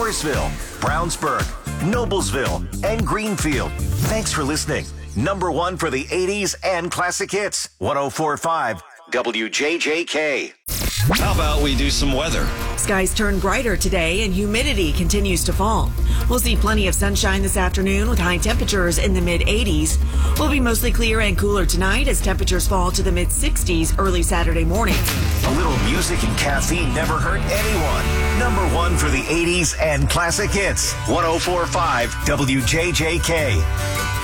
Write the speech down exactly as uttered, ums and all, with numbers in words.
Morrisville, Brownsburg, Noblesville, and Greenfield. Thanks for listening. Number one for the eighties and classic hits. one oh four point five W J J K. How about we do some weather? Skies turn brighter today and humidity continues to fall. We'll see plenty of sunshine this afternoon with high temperatures in the mid eighties. We'll be mostly clear and cooler tonight as temperatures fall to the mid sixties early Saturday morning. A little music and caffeine never hurt anyone. Number one for the eighties and classic hits. one oh four point five W J J K.